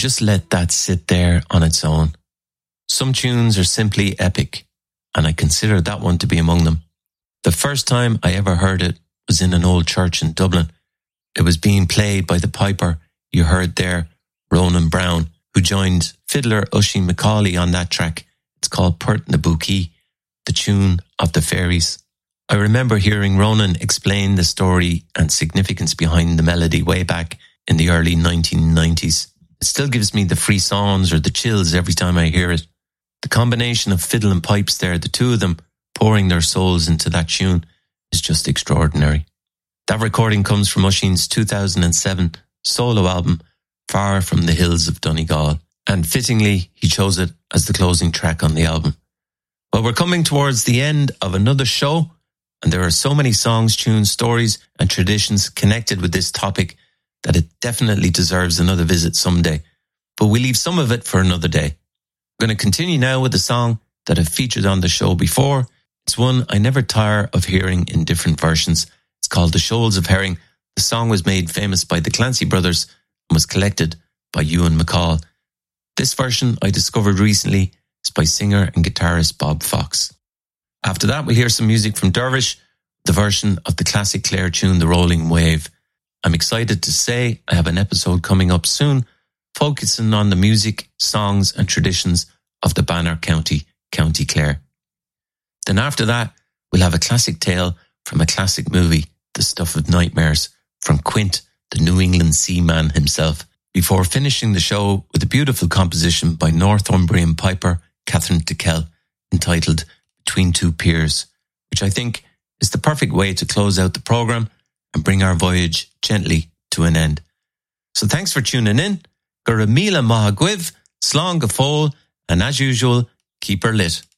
just let that sit there on its own. Some tunes are simply epic, and I consider that one to be among them. The first time I ever heard it was in an old church in Dublin. It was being played by the piper you heard there, Ronan Brown, who joined fiddler Oisin Macaulay on that track. It's called Pert na Buachaille, the tune of the fairies. I remember hearing Ronan explain the story and significance behind the melody way back in the early 1990s. It still gives me the frissons or the chills every time I hear it. The combination of fiddle and pipes there, the two of them pouring their souls into that tune, is just extraordinary. That recording comes from Oisin's 2007 solo album, Far from the Hills of Donegal, and fittingly, he chose it as the closing track on the album. Well, we're coming towards the end of another show, and there are so many songs, tunes, stories, and traditions connected with this topic that it definitely deserves another visit someday. But we leave some of it for another day. I'm going to continue now with a song that I've featured on the show before. It's one I never tire of hearing in different versions. It's called The Shoals of Herring. The song was made famous by the Clancy Brothers and was collected by Ewan MacColl. This version I discovered recently is by singer and guitarist Bob Fox. After that, we'll hear some music from Dervish, the version of the classic Clare tune, The Rolling Wave. I'm excited to say I have an episode coming up soon focusing on the music, songs and traditions of the Banner County, County Clare. Then after that, we'll have a classic tale from a classic movie, The Stuff of Nightmares, from Quint, the New England seaman himself, before finishing the show with a beautiful composition by Northumbrian piper Catherine Tickell entitled Between Two Piers, which I think is the perfect way to close out the programme and bring our voyage gently to an end. So thanks for tuning in. Gur míle maith guibh, slán go fóill, and as usual, keep her lit.